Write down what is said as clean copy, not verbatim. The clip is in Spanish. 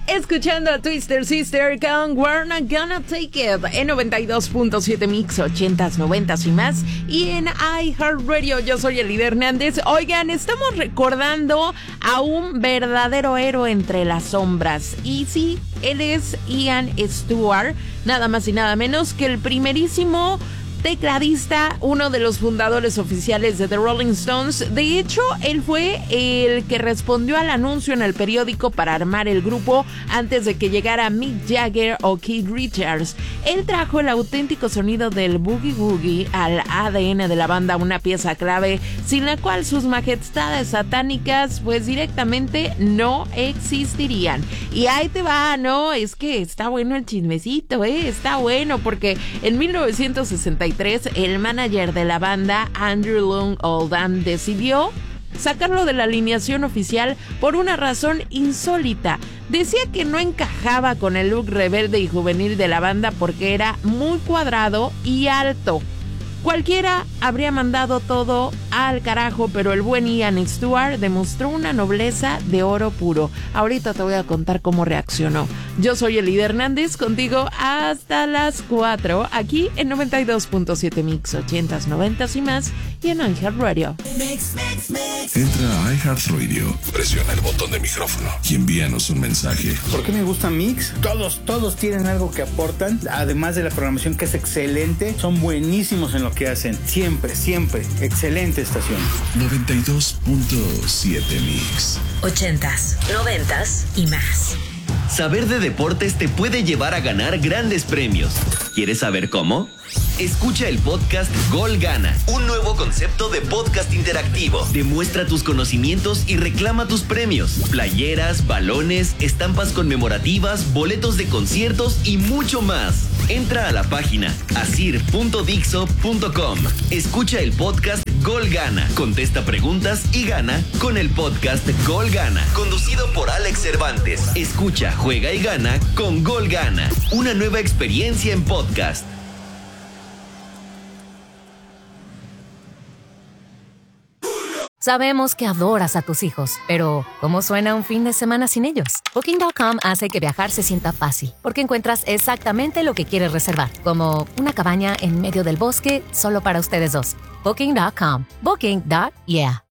Escuchando a Twister Sister con We're Not Gonna Take It en 92.7 Mix, 80s, 90s y más. Y en iHeartRadio, yo soy Elida Hernández. Oigan, estamos recordando a un verdadero héroe entre las sombras. Y sí, él es Ian Stewart, nada más y nada menos que el primerísimo tecladista, uno de los fundadores oficiales de The Rolling Stones. De hecho, él fue el que respondió al anuncio en el periódico para armar el grupo antes de que llegara Mick Jagger o Keith Richards. Él trajo el auténtico sonido del boogie woogie al ADN de la banda, una pieza clave sin la cual sus majestades satánicas pues directamente no existirían. Y ahí te va, ¿no? Es que está bueno el chismecito, está bueno porque en 1963 el manager de la banda, Andrew Loog Oldham, decidió sacarlo de la alineación oficial por una razón insólita. Decía que no encajaba con el look rebelde y juvenil de la banda porque era muy cuadrado y alto. Cualquiera habría mandado todo al carajo, pero el buen Ian Stewart demostró una nobleza de oro puro. Ahorita te voy a contar cómo reaccionó. Yo soy Elida Hernández, contigo hasta las 4, aquí en 92.7 Mix, 80s, 90s y más, y en iHeartRadio. Entra a iHeartRadio, presiona el botón de micrófono y envíanos un mensaje. ¿Por qué me gusta Mix? Todos tienen algo que aportan, además de la programación que es excelente, son buenísimos en lo que hacen, siempre, excelente estación. 92.7 Mix, 80s, 90s y más. Saber de deportes te puede llevar a ganar grandes premios. ¿Quieres saber cómo? Escucha el podcast Gol Gana, un nuevo concepto de podcast interactivo. Demuestra tus conocimientos y reclama tus premios. Playeras, balones, estampas conmemorativas, boletos de conciertos y mucho más. Entra a la página asir.dixo.com. Escucha el podcast Gol Gana, contesta preguntas y gana con el podcast Gol Gana, conducido por Alex Cervantes. Escucha, juega y gana con Gol Gana, una nueva experiencia en podcast. Sabemos que adoras a tus hijos, pero ¿cómo suena un fin de semana sin ellos? Booking.com hace que viajar se sienta fácil, porque encuentras exactamente lo que quieres reservar, como una cabaña en medio del bosque solo para ustedes dos. Booking.com. Booking.yeah.